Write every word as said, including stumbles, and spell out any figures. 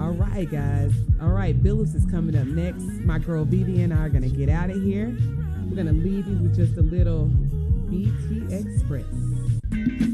All right, guys. All right, Billups is coming up next. My girl Vivi and I are going to get out of here. We're going to leave you with just a little B T Express.